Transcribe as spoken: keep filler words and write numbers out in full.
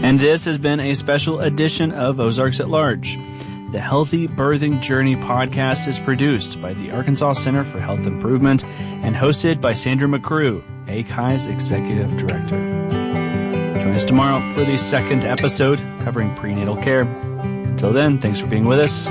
And this has been a special edition of Ozarks at Large. The Healthy Birthing Journey podcast is produced by the Arkansas Center for Health Improvement and hosted by Sandra McCrew, A C I's Executive Director. Join us tomorrow for the second episode covering prenatal care. Until then, thanks for being with us.